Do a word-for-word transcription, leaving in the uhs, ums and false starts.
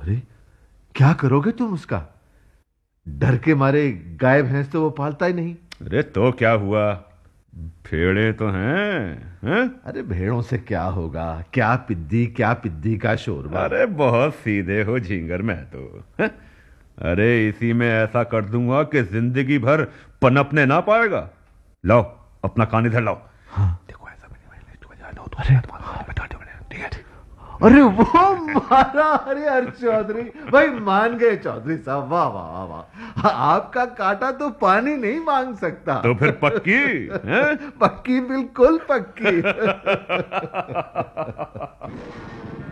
अरे क्या करोगे तुम उसका? डर के मारे गाय भैंस तो वो पालता ही नहीं। अरे तो क्या हुआ, भेड़े तो हैं हैं? अरे भेड़ों से क्या होगा, क्या पिद्दी क्या पिद्दी का शोरबा। अरे बहुत सीधे हो झिंगर में तो हैं? अरे इसी में ऐसा कर दूंगा कि जिंदगी भर पनपने ना पाएगा। लाओ अपना कान इधर लाओ। हाँ। देखो ऐसा अरे वो मारा। अरे हर चौधरी भाई मान गए चौधरी साहब, वाह वाह वाह। आपका काटा तो पानी नहीं मांग सकता। तो फिर पक्की हैं? पक्की, बिल्कुल पक्की।